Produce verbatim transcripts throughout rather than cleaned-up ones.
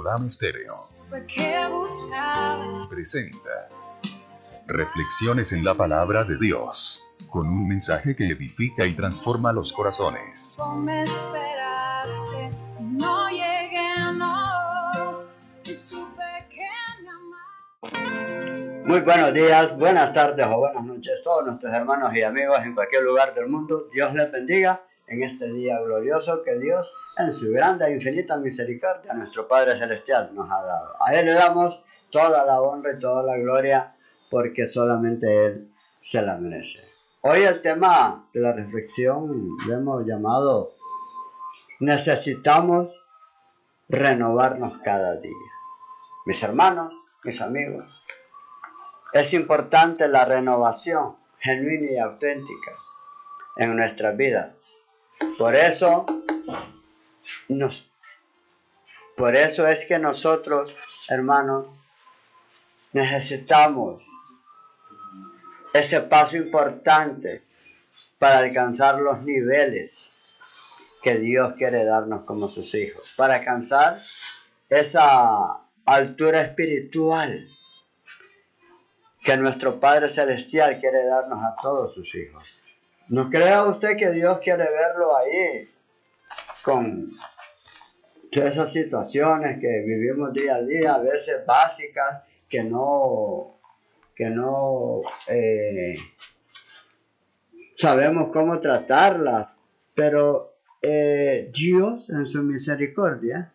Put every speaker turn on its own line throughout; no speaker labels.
Abraham Estéreo presenta Reflexiones en la Palabra de Dios, con un mensaje que edifica y transforma los corazones.
Me esperaste, no llegué, no, y supe que me amabas.
Muy buenos días, buenas tardes o buenas noches a todos nuestros hermanos y amigos en cualquier lugar del mundo. Dios les bendiga en este día glorioso que Dios, en su grande e infinita misericordia, a nuestro Padre Celestial nos ha dado. A Él le damos toda la honra y toda la gloria porque solamente Él se la merece. Hoy el tema de la reflexión lo hemos llamado necesitamos renovarnos cada día. Mis hermanos, mis amigos, es importante la renovación genuina y auténtica en nuestras vidas. Por eso, nos, por eso es que nosotros, hermanos, necesitamos ese paso importante para alcanzar los niveles que Dios quiere darnos como sus hijos, para alcanzar esa altura espiritual que nuestro Padre Celestial quiere darnos a todos sus hijos. No crea usted que Dios quiere verlo ahí con todas esas situaciones que vivimos día a día, a veces básicas, que no, que no eh, sabemos cómo tratarlas, pero eh, Dios en su misericordia,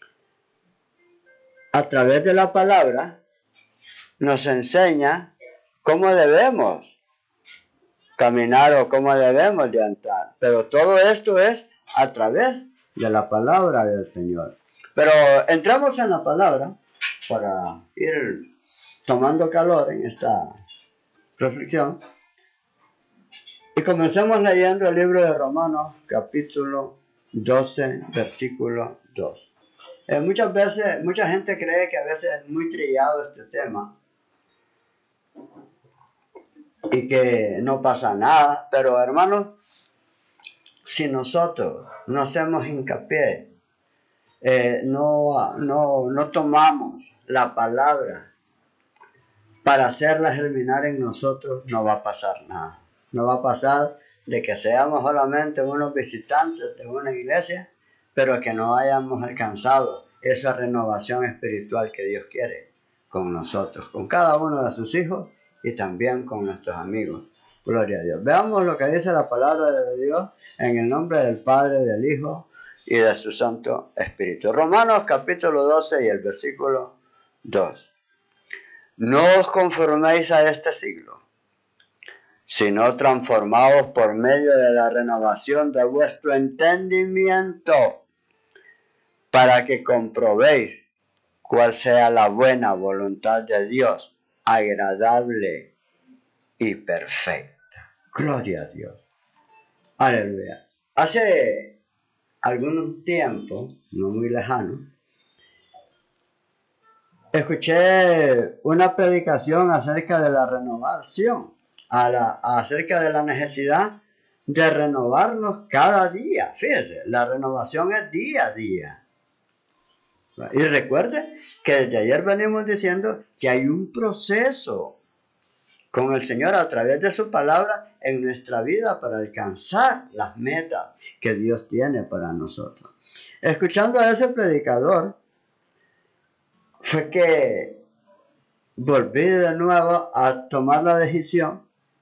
a través de la palabra, nos enseña cómo debemos caminar o cómo debemos de andar. Pero todo esto es a través de la palabra del Señor. Pero entramos en la palabra para ir tomando calor en esta reflexión. Y comencemos leyendo el libro de Romanos, capítulo doce, versículo dos. Eh, muchas veces, mucha gente cree que a veces es muy trillado este tema y que no pasa nada, pero hermanos, si nosotros no hacemos hincapié, eh, no, no, no tomamos la palabra para hacerla germinar en nosotros, no va a pasar nada. No va a pasar de que seamos solamente unos visitantes de una iglesia, pero que no hayamos alcanzado esa renovación espiritual que Dios quiere con nosotros, con cada uno de sus hijos y también con nuestros amigos. Gloria a Dios. Veamos lo que dice la palabra de Dios en el nombre del Padre, del Hijo y de su Santo Espíritu. Romanos capítulo doce y el versículo dos. No os conforméis a este siglo, sino transformaos por medio de la renovación de vuestro entendimiento, para que comprobéis cuál sea la buena voluntad de Dios, agradable y perfecta. Gloria a Dios. Aleluya. Hace algún tiempo, no muy lejano, escuché una predicación acerca de la renovación, a la, acerca de la necesidad de renovarnos cada día. Fíjese, la renovación es día a día. Y recuerde que desde ayer venimos diciendo que hay un proceso con el Señor a través de su palabra en nuestra vida para alcanzar las metas que Dios tiene para nosotros. Escuchando a ese predicador, fue que volví de nuevo a tomar la decisión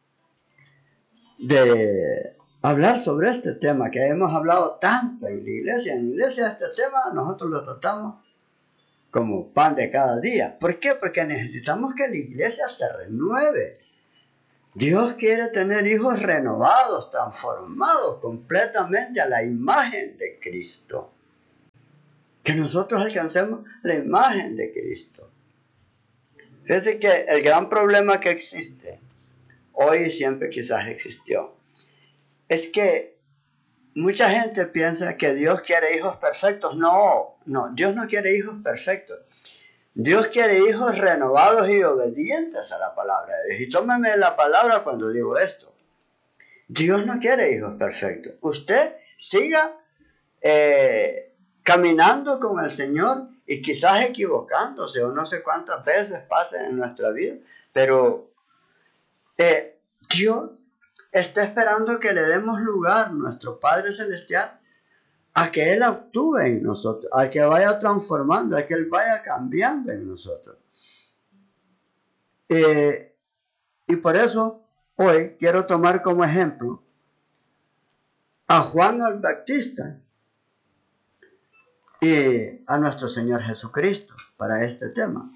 de hablar sobre este tema que hemos hablado tanto en la iglesia. En la iglesia este tema nosotros lo tratamos como pan de cada día. ¿Por qué? Porque necesitamos que la iglesia se renueve. Dios quiere tener hijos renovados, transformados completamente a la imagen de Cristo. Que nosotros alcancemos la imagen de Cristo. Fíjense que el gran problema que existe, hoy y siempre quizás existió, es que mucha gente piensa que Dios quiere hijos perfectos. No, no, Dios no quiere hijos perfectos. Dios quiere hijos renovados y obedientes a la palabra de Dios. Y tómeme la palabra cuando digo esto. Dios no quiere hijos perfectos. Usted siga eh, caminando con el Señor y quizás equivocándose o no sé cuántas veces pasen en nuestra vida, pero eh, Dios está esperando que le demos lugar, nuestro Padre Celestial, a que Él actúe en nosotros, a que vaya transformando, a que Él vaya cambiando en nosotros. Eh, y por eso hoy quiero tomar como ejemplo a Juan el Bautista y a nuestro Señor Jesucristo para este tema.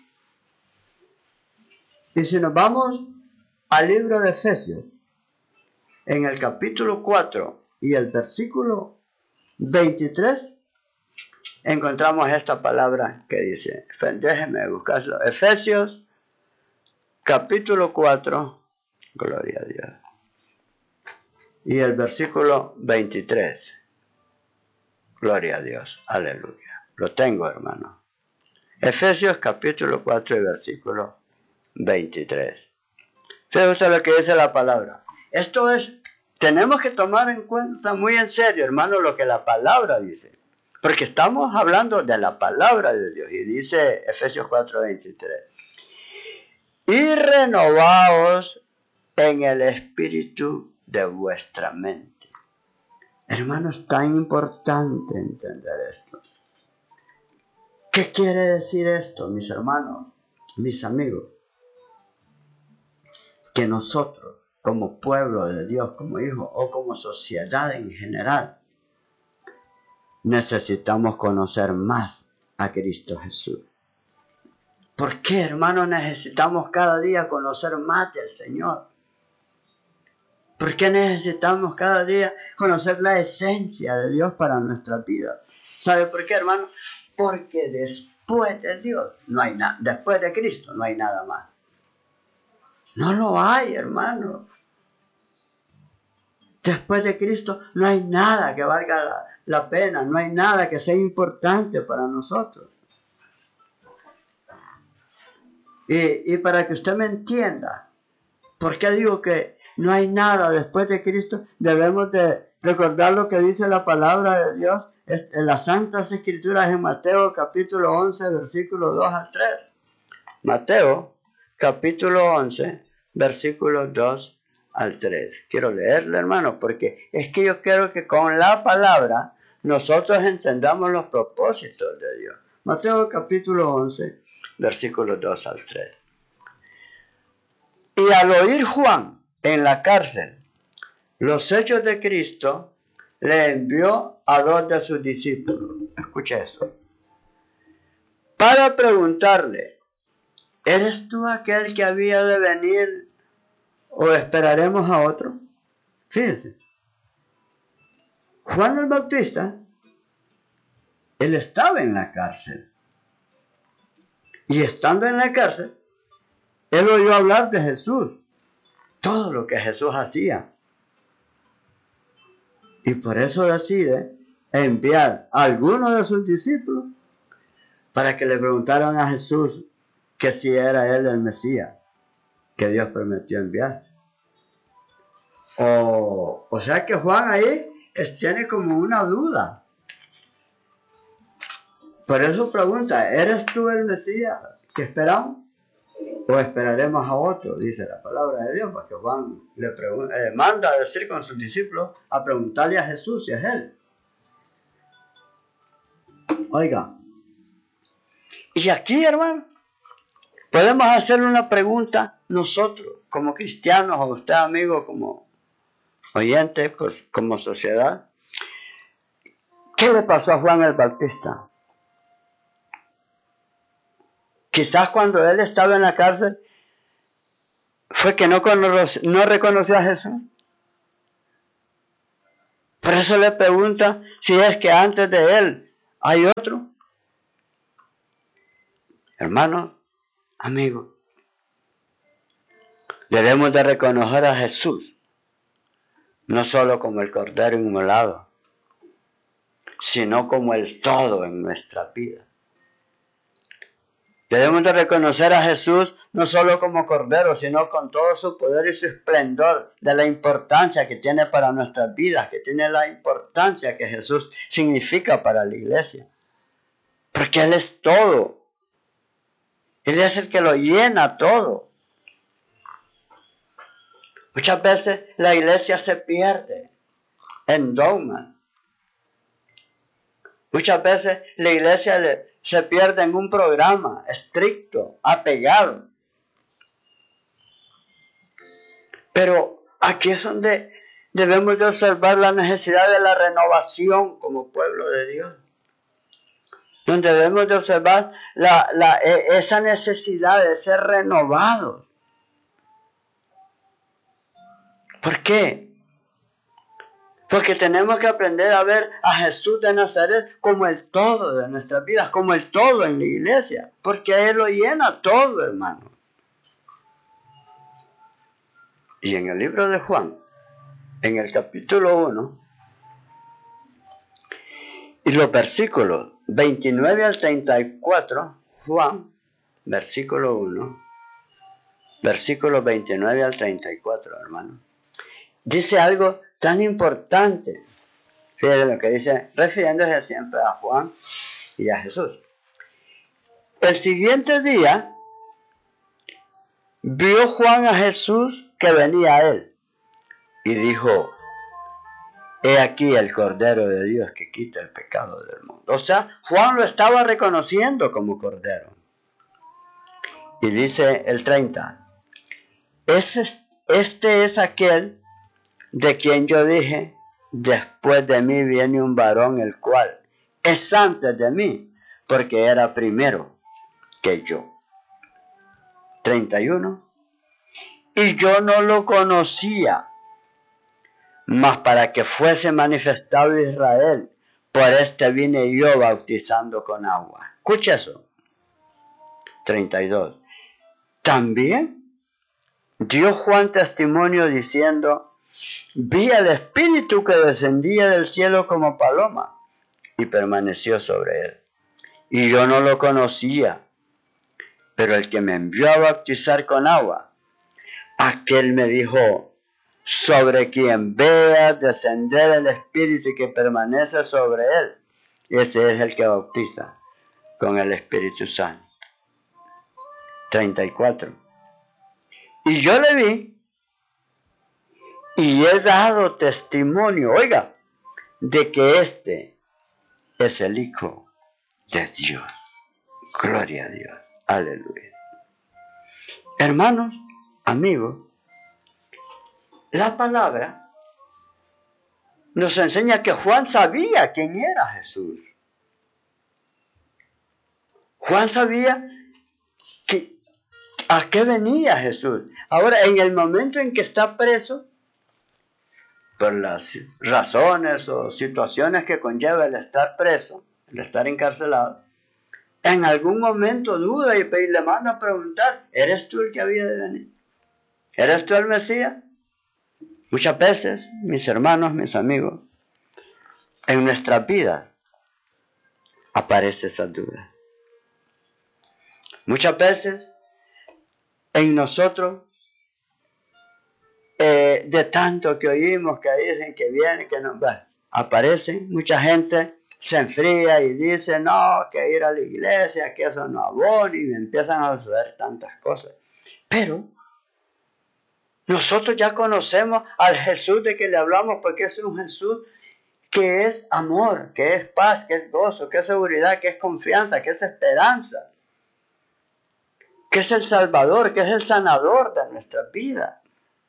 Y si nos vamos al libro de Efesios, en el capítulo cuatro y el versículo veintitrés, encontramos esta palabra que dice, déjenme buscarlo, Efesios capítulo cuatro, gloria a Dios, y el versículo veintitrés. Gloria a Dios, aleluya. Lo tengo, hermano. Efesios capítulo cuatro y versículo veintitrés. Fíjate lo que dice la palabra. Esto es, tenemos que tomar en cuenta muy en serio, hermano, lo que la palabra dice. Porque estamos hablando de la palabra de Dios. Y dice Efesios cuatro veintitrés. Y renovaos en el espíritu de vuestra mente. Hermanos, es tan importante entender esto. ¿Qué quiere decir esto, mis hermanos, mis amigos? Que nosotros, como pueblo de Dios, como hijos o como sociedad en general, necesitamos conocer más a Cristo Jesús. ¿Por qué, hermanos, necesitamos cada día conocer más del Señor? ¿Por qué necesitamos cada día conocer la esencia de Dios para nuestra vida? ¿Sabe por qué, hermano? Porque después de Dios no hay nada, después de Cristo no hay nada más. No lo hay, hermano. Después de Cristo no hay nada que valga la, la pena, no hay nada que sea importante para nosotros. Y, y para que usted me entienda, ¿por qué digo que no hay nada después de Cristo? Debemos de recordar lo que dice la palabra de Dios en las Santas Escrituras en Mateo capítulo once, versículos dos al tres. Mateo capítulo once, versículos dos al tres. Quiero leerlo, hermano, porque es que yo quiero que con la palabra nosotros entendamos los propósitos de Dios. Mateo capítulo once, versículos dos al tres. Y al oír Juan en la cárcel los hechos de Cristo, le envió a dos de sus discípulos. Escucha eso. Para preguntarle, ¿eres tú aquel que había de venir o esperaremos a otro? Fíjense. Juan el Bautista, él estaba en la cárcel. Y estando en la cárcel, él oyó hablar de Jesús. Todo lo que Jesús hacía. Y por eso decide enviar a algunos de sus discípulos para que le preguntaran a Jesús que si era él el Mesías que Dios prometió enviar. O, o sea que Juan ahí es, tiene como una duda. Por eso pregunta, ¿eres tú el Mesías que esperamos? ¿O esperaremos a otro? Dice la palabra de Dios, porque Juan le pregunta, eh, manda a decir con sus discípulos a preguntarle a Jesús si es él. Oiga, y aquí, hermano, podemos hacerle una pregunta nosotros, como cristianos, o usted, amigo, como oyente, pues, como sociedad. ¿Qué le pasó a Juan el Bautista? Quizás cuando él estaba en la cárcel, fue que no, conoció, no reconoció a Jesús. Por eso le pregunta si es que antes de él hay otro. Hermano, amigo, debemos de reconocer a Jesús, no solo como el Cordero inmolado, sino como el todo en nuestra vida. Debemos de reconocer a Jesús no solo como Cordero, sino con todo su poder y su esplendor, de la importancia que tiene para nuestras vidas, que tiene la importancia que Jesús significa para la iglesia. Porque Él es todo. Él es el que lo llena todo. Muchas veces la iglesia se pierde en dogma. Muchas veces la iglesia le, se pierde en un programa estricto, apegado. Pero aquí es donde debemos de observar la necesidad de la renovación como pueblo de Dios. Donde debemos de observar la, la, esa necesidad de ser renovados. ¿Por qué? Porque tenemos que aprender a ver a Jesús de Nazaret como el todo de nuestras vidas, como el todo en la iglesia. Porque Él lo llena todo, hermano. Y en el libro de Juan, en el capítulo uno, y los versículos veintinueve al treinta y cuatro, Juan, versículo uno, versículos veintinueve al treinta y cuatro, hermano, dice algo tan importante. Fíjense lo que dice, refiriéndose siempre a Juan y a Jesús. El siguiente día, vio Juan a Jesús que venía a él, y dijo, he aquí el Cordero de Dios que quita el pecado del mundo. O sea, Juan lo estaba reconociendo como Cordero. Y dice el treinta, este es aquel de quien yo dije, después de mí viene un varón el cual es antes de mí, porque era primero que yo. treinta y uno. Y yo no lo conocía, mas para que fuese manifestado Israel, por este vine yo bautizando con agua. Escucha eso. treinta y dos. También dio Juan testimonio diciendo, vi al Espíritu que descendía del cielo como paloma y permaneció sobre él. Y yo no lo conocía, pero el que me envió a bautizar con agua, aquel me dijo, sobre quien veas descender el Espíritu y que permanece sobre él, ese es el que bautiza con el Espíritu Santo. treinta y cuatro. Y yo le vi y he dado testimonio, oiga, de que este es el Hijo de Dios. Gloria a Dios. Aleluya. Hermanos, amigos, la palabra nos enseña que Juan sabía quién era Jesús. Juan sabía que, a qué venía Jesús. Ahora, en el momento en que está preso, por las razones o situaciones que conlleva el estar preso, el estar encarcelado, en algún momento duda y le manda a preguntar, ¿eres tú el que había de venir? ¿Eres tú el Mesías? Muchas veces, mis hermanos, mis amigos, en nuestras vidas aparece esa duda. Muchas veces en nosotros, eh, de tanto que oímos, que dicen que viene, que no, bueno, aparecen, mucha gente se enfría y dice, no, que ir a la iglesia, que eso no abona, y empiezan a suceder tantas cosas. Pero nosotros ya conocemos al Jesús de que le hablamos, porque es un Jesús que es amor, que es paz, que es gozo, que es seguridad, que es confianza, que es esperanza, que es el Salvador, que es el sanador de nuestra vida.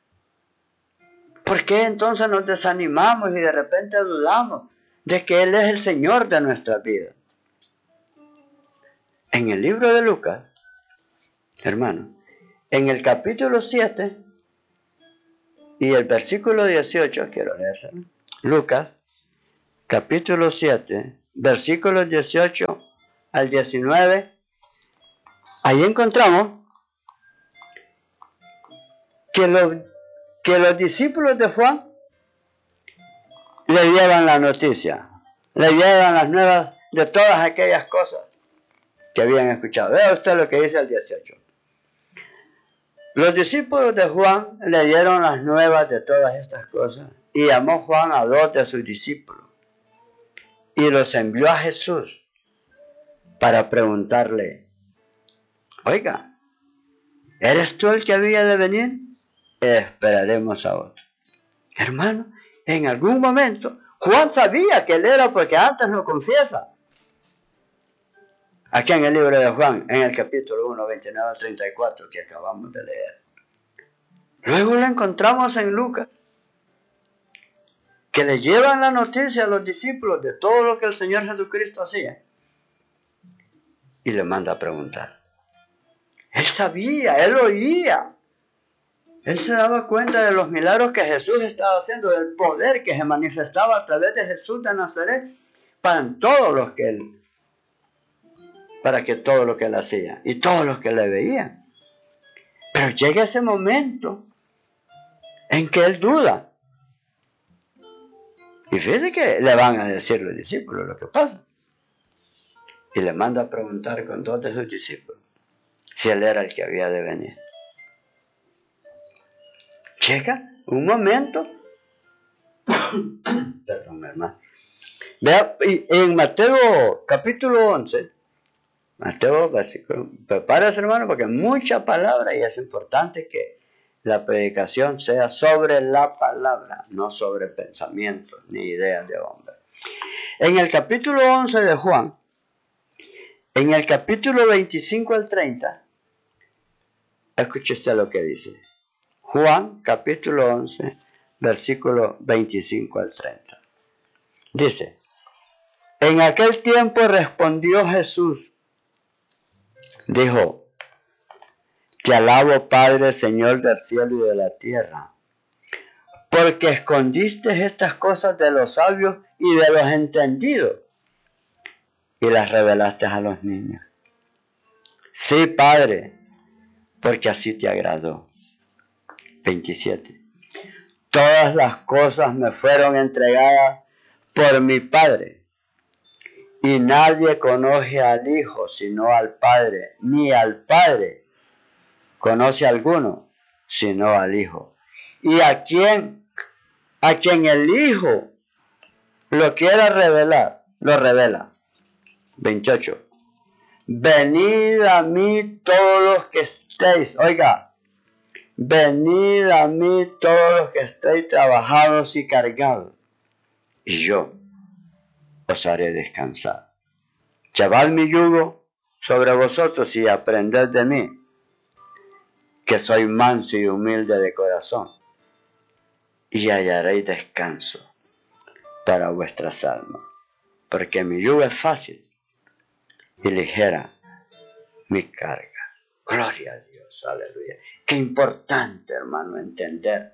¿Por qué entonces nos desanimamos y de repente dudamos de que Él es el Señor de nuestra vida? En el libro de Lucas, hermano, en el capítulo siete y el versículo dieciocho, quiero leérselo. Lucas, capítulo siete, versículos dieciocho al diecinueve. Ahí encontramos que los, que los discípulos de Juan le llevan la noticia, le llevan las nuevas de todas aquellas cosas que habían escuchado. Vea usted lo que dice el dieciocho. Los discípulos de Juan le dieron las nuevas de todas estas cosas y llamó Juan a dos de sus discípulos y los envió a Jesús para preguntarle, oiga, ¿eres tú el que había de venir? Esperaremos a otro. Hermano, en algún momento, Juan sabía que él era porque antes lo confiesa. Aquí en el libro de Juan, en el capítulo uno, veintinueve al treinta y cuatro, que acabamos de leer. Luego lo encontramos en Lucas, que le llevan la noticia a los discípulos de todo lo que el Señor Jesucristo hacía. Y le manda a preguntar. Él sabía, él oía. Él se daba cuenta de los milagros que Jesús estaba haciendo, del poder que se manifestaba a través de Jesús de Nazaret para todos los que él, para que todo lo que él hacía y todos los que le veían. Pero llega ese momento en que él duda. Y fíjate que le van a decir los discípulos lo que pasa. Y le manda a preguntar con dos de sus discípulos si él era el que había de venir. Llega un momento. Perdón, hermano. Vea, en Mateo capítulo once, Mateo versículo, prepárese, hermano, porque hay mucha palabra y es importante que la predicación sea sobre la palabra, no sobre pensamientos ni ideas de hombre. En el capítulo once de Juan, en el capítulo veinticinco al treinta, escuche usted lo que dice. Juan, capítulo once, versículo veinticinco al treinta. Dice, en aquel tiempo respondió Jesús, dijo, te alabo, Padre, Señor del cielo y de la tierra, porque escondiste estas cosas de los sabios y de los entendidos, y las revelaste a los niños. Sí, Padre, porque así te agradó. veintisiete. Todas las cosas me fueron entregadas por mi Padre, y nadie conoce al Hijo sino al Padre, ni al Padre conoce a alguno sino al Hijo. Y a quien, a quien el Hijo lo quiera revelar, lo revela. veintiocho. Venid a mí todos los que estéis, oiga, venid a mí todos los que estéis trabajados y cargados, y yo os haré descansar. Llevad mi yugo sobre vosotros y aprended de mí, que soy manso y humilde de corazón, y hallaréis descanso para vuestras almas, porque mi yugo es fácil y ligera mi carga. Gloria a Dios, aleluya. Qué importante, hermano, entender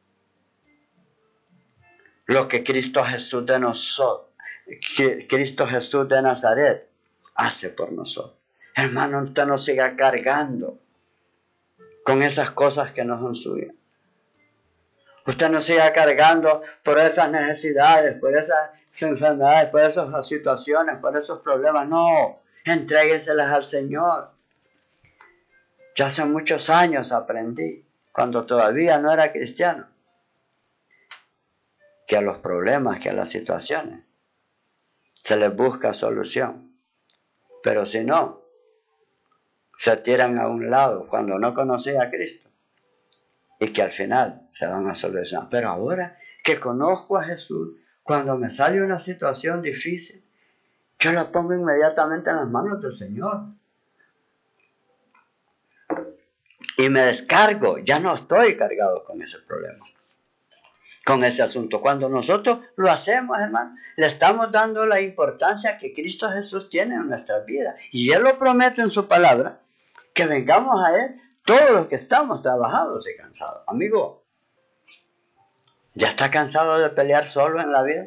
lo que Cristo Jesús de nosotros, Cristo Jesús de Nazaret hace por nosotros. Hermano, usted no siga cargando con esas cosas que no son suyas. Usted no siga cargando por esas necesidades, por esas enfermedades, por esas situaciones, por esos problemas. No, entrégueselas al Señor. Yo hace muchos años aprendí, cuando todavía no era cristiano, que a los problemas, que a las situaciones, se les busca solución. Pero si no, se tiran a un lado cuando no conocía a Cristo. Y que al final se van a solucionar. Pero ahora que conozco a Jesús, cuando me sale una situación difícil, yo la pongo inmediatamente en las manos del Señor. Y me descargo, ya no estoy cargado con ese problema, con ese asunto. Cuando nosotros lo hacemos, hermano, le estamos dando la importancia que Cristo Jesús tiene en nuestras vidas. Y Él lo promete en su palabra, que vengamos a Él todos los que estamos trabajados y cansados. Amigo, ¿ya está cansado de pelear solo en la vida?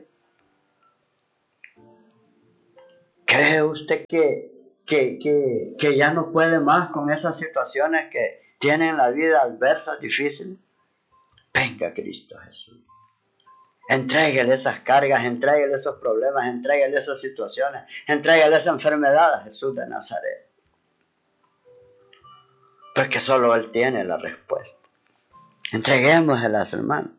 ¿Cree usted que, que, que, que ya no puede más con esas situaciones que tienen la vida adversas, difíciles? Venga Cristo Jesús. Entréguele esas cargas, entréguele esos problemas, entréguele esas situaciones, entréguele esa enfermedad a Jesús de Nazaret. Porque solo Él tiene la respuesta. Entreguémoselas, hermano.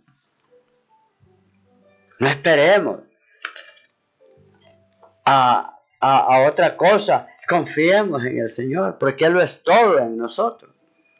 No esperemos a, a, a otra cosa. Confiemos en el Señor, porque Él lo es todo en nosotros.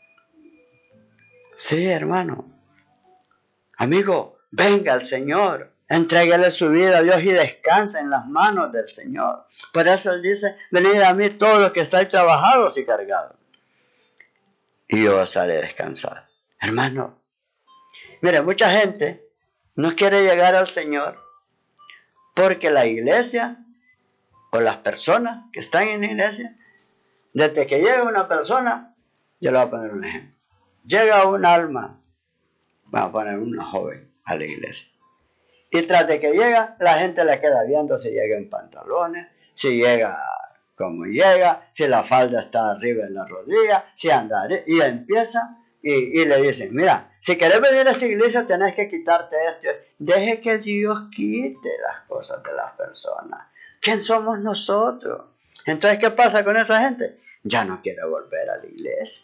Sí, hermano. Amigo, venga al Señor. Entréguele su vida a Dios y descansa en las manos del Señor. Por eso Él dice, venid a mí todos los que estáis trabajados y cargados, y yo os haré descansar. Hermano, mire, mucha gente no quiere llegar al Señor porque la iglesia o las personas que están en la iglesia, desde que llega una persona, yo le voy a poner un ejemplo. Llega un alma, vamos a poner una joven a la iglesia. Y tras de que llega, la gente le queda viendo si llega en pantalones, si llega como llega, si la falda está arriba en la rodilla, si anda arriba, y empieza y, y le dicen, mira, si querés venir a esta iglesia tenés que quitarte esto. Deje que Dios quite las cosas de las personas. ¿Quién somos nosotros? Entonces, ¿qué pasa con esa gente? Ya no quiere volver a la iglesia.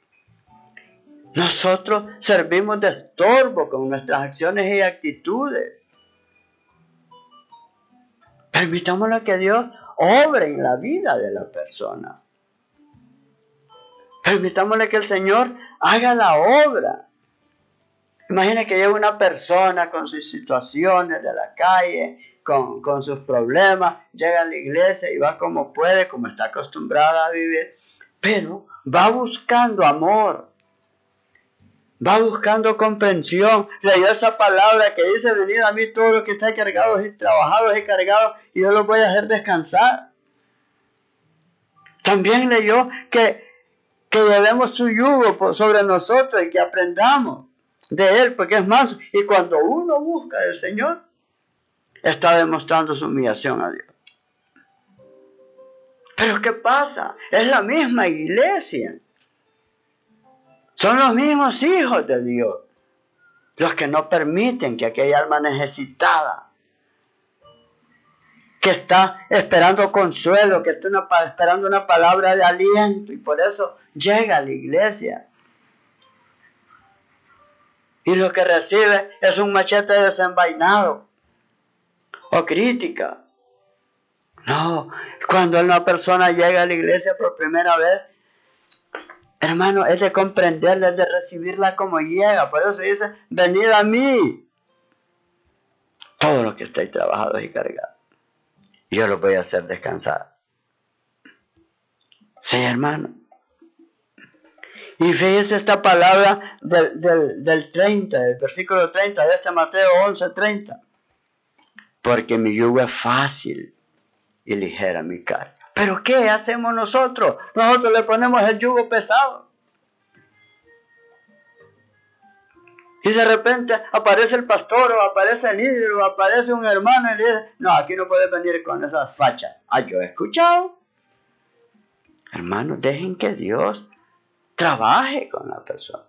Nosotros servimos de estorbo con nuestras acciones y actitudes. Permitámosle que Dios obre en la vida de la persona. Permitámosle que el Señor haga la obra. Imagina que llega una persona con sus situaciones de la calle, con, con sus problemas, llega a la iglesia y va como puede, como está acostumbrada a vivir, pero va buscando amor, va buscando comprensión. Leyó esa palabra que dice, venid a mí todos los que están cargados y trabajados y cargados, y yo los voy a hacer descansar. También leyó que, que llevemos su yugo sobre nosotros y que aprendamos de Él, porque es manso. Y cuando uno busca del Señor, está demostrando su humillación a Dios. Pero ¿qué pasa? Es la misma iglesia. Son los mismos hijos de Dios los que no permiten que aquella alma necesitada, que está esperando consuelo, que está una, esperando una palabra de aliento, y por eso llega a la iglesia. Y lo que recibe es un machete desenvainado o crítica. No, cuando una persona llega a la iglesia por primera vez, hermano, es de comprenderla, es de recibirla como llega. Por eso se dice, venid a mí, todos los que estáis trabajados y cargados, y yo los voy a hacer descansar. Sí, hermano. Y fíjese esta palabra del, del, del treinta, del versículo treinta de este Mateo once, treinta. Porque mi yugo es fácil y ligera mi carga. ¿Pero qué hacemos nosotros? Nosotros le ponemos el yugo pesado. Y de repente aparece el pastor o aparece el líder o aparece un hermano y le dice, no, aquí no puedes venir con esas fachas. Ah, yo he escuchado. Hermanos, dejen que Dios trabaje con la persona.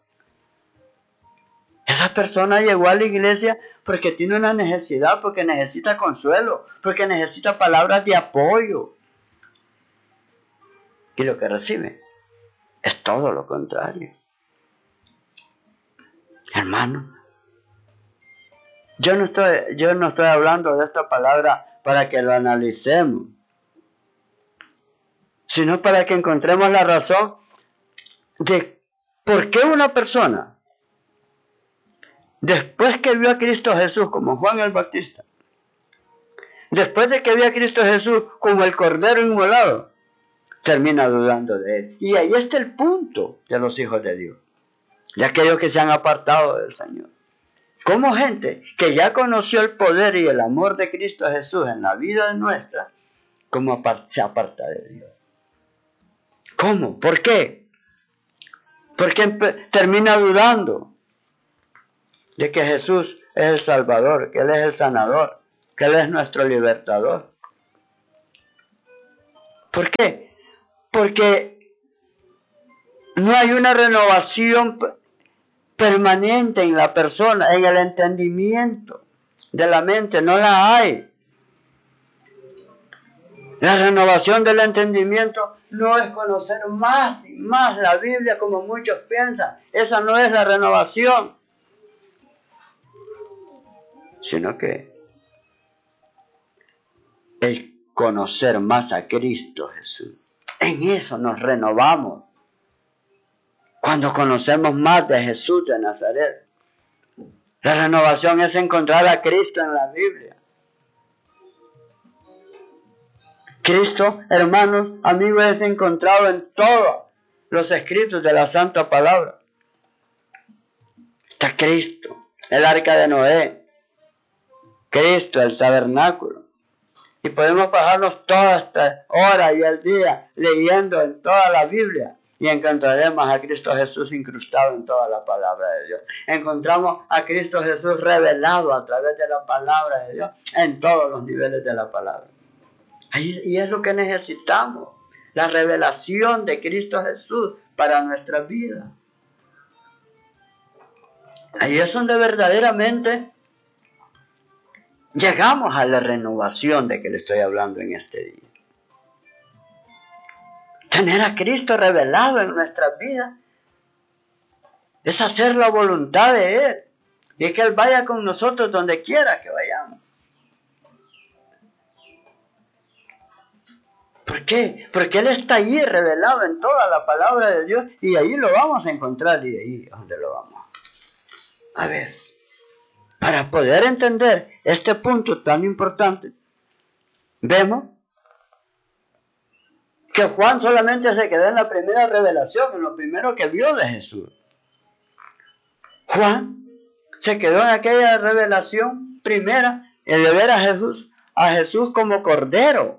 Esa persona llegó a la iglesia porque tiene una necesidad, porque necesita consuelo, porque necesita palabras de apoyo. Y lo que recibe es todo lo contrario. Hermano, yo no estoy, yo no estoy hablando de esta palabra para que lo analicemos, sino para que encontremos la razón de por qué una persona, después que vio a Cristo Jesús como Juan el Bautista, después de que vio a Cristo Jesús como el Cordero inmolado, termina dudando de Él. Y ahí está el punto de los hijos de Dios, de aquellos que se han apartado del Señor. Como gente que ya conoció el poder y el amor de Cristo Jesús en la vida nuestra, como se aparta de Dios. ¿Cómo? ¿Por qué? Porque termina dudando de que Jesús es el Salvador, que Él es el sanador, que Él es nuestro libertador. ¿Por qué? Porque no hay una renovación permanente en la persona, en el entendimiento de la mente, no la hay. La renovación del entendimiento no es conocer más y más la Biblia como muchos piensan. Esa no es la renovación. Sino que el conocer más a Cristo Jesús. En eso nos renovamos. Cuando conocemos más de Jesús de Nazaret. La renovación es encontrar a Cristo en la Biblia. Cristo, hermanos, amigos, es encontrado en todos los escritos de la Santa Palabra. Está Cristo, el arca de Noé, Cristo, el tabernáculo. Y podemos pasarnos toda esta hora y el día leyendo en toda la Biblia y encontraremos a Cristo Jesús incrustado en toda la palabra de Dios. Encontramos a Cristo Jesús revelado a través de la palabra de Dios en todos los niveles de la palabra. Y es lo que necesitamos, la revelación de Cristo Jesús para nuestra vida. Ahí es donde verdaderamente llegamos a la renovación de que le estoy hablando en este día. Tener a Cristo revelado en nuestras vidas es hacer la voluntad de Él y que Él vaya con nosotros donde quiera que vayamos. ¿Por qué? Porque Él está allí revelado en toda la palabra de Dios y ahí lo vamos a encontrar y ahí es donde lo vamos a ver. Para poder entender este punto tan importante, vemos que Juan solamente se quedó en la primera revelación, en lo primero que vio de Jesús. Juan se quedó en aquella revelación primera, el de ver a Jesús, a Jesús como Cordero.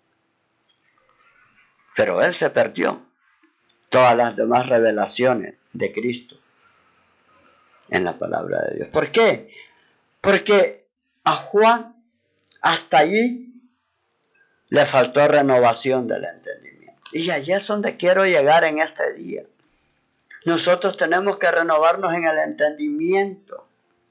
Pero él se perdió todas las demás revelaciones de Cristo en la palabra de Dios. ¿Por qué? Porque a Juan hasta allí le faltó renovación del entendimiento. Y allí es donde quiero llegar en este día. Nosotros tenemos que renovarnos en el entendimiento.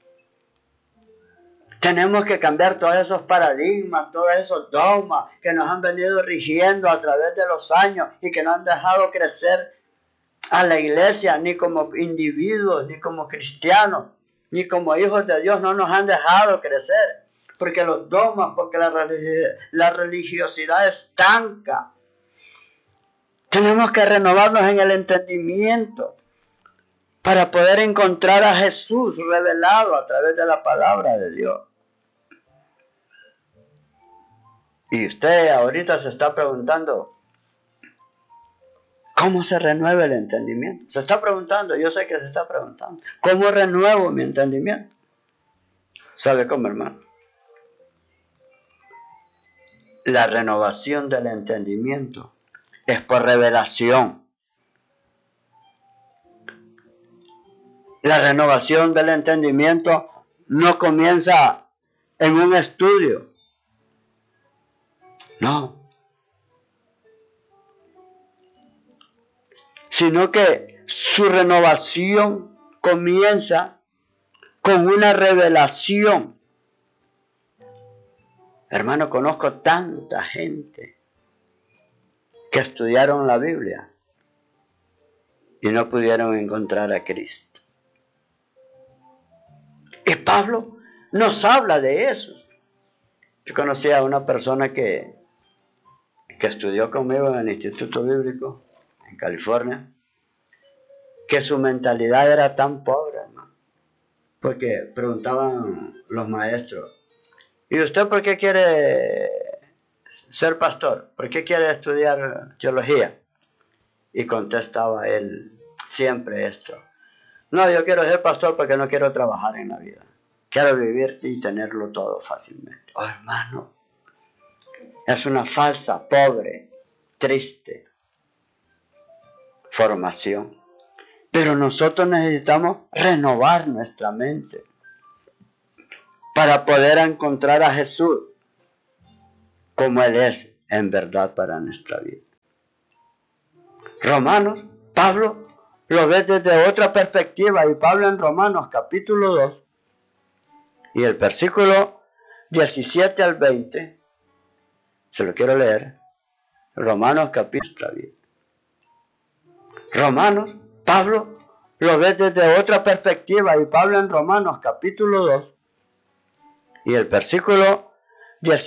Tenemos que cambiar todos esos paradigmas, todos esos dogmas que nos han venido rigiendo a través de los años y que no han dejado crecer a la iglesia, ni como individuos, ni como cristianos, ni como hijos de Dios, no nos han dejado crecer. Porque los dogmas, porque la, religi- la religiosidad estanca. Tenemos que renovarnos en el entendimiento para poder encontrar a Jesús revelado a través de la palabra de Dios. Y usted ahorita se está preguntando, ¿cómo se renueva el entendimiento? Se está preguntando, yo sé que se está preguntando, ¿cómo renuevo mi entendimiento? ¿Sabe cómo, hermano? La renovación del entendimiento es por revelación. La renovación del entendimiento no comienza en un estudio. No. Sino que su renovación comienza con una revelación. Hermano, conozco tanta gente que estudiaron la Biblia y no pudieron encontrar a Cristo. Y Pablo nos habla de eso. Yo conocí a una persona que, que estudió conmigo en el Instituto Bíblico en California, que su mentalidad era tan pobre, hermano, porque preguntaban los maestros, ¿y usted por qué quiere ser pastor? ¿Por qué quiere estudiar teología? Y contestaba él siempre esto: no, yo quiero ser pastor porque no quiero trabajar en la vida. Quiero vivir y tenerlo todo fácilmente. Oh, hermano, es una falsa, pobre, triste formación. Pero nosotros necesitamos renovar nuestra mente para poder encontrar a Jesús como Él es en verdad para nuestra vida. Romanos, Pablo lo ve desde otra perspectiva, y Pablo en Romanos capítulo dos y el versículo diecisiete al veinte, se lo quiero leer. Romanos capítulo dos. Romanos, Pablo lo ve desde otra perspectiva, y Pablo en Romanos capítulo dos y el versículo diecisiete